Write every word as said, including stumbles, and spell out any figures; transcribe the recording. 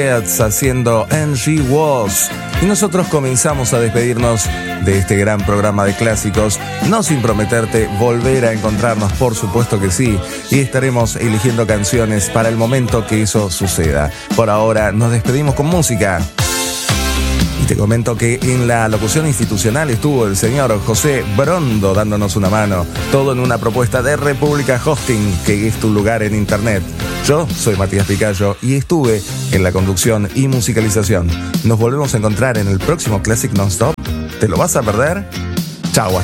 haciendo And She Was. Y nosotros comenzamos a despedirnos de este gran programa de clásicos, no sin prometerte volver a encontrarnos, por supuesto que sí, y estaremos eligiendo canciones para el momento que eso suceda. Por ahora nos despedimos con música. Y te comento que en la locución institucional estuvo el señor José Brondo dándonos una mano, todo en una propuesta de República Hosting, que es tu lugar en internet. Yo soy Matías Picayo y estuve en la conducción y musicalización. Nos volvemos a encontrar en el próximo Classic Nonstop. ¿Te lo vas a perder? Chau.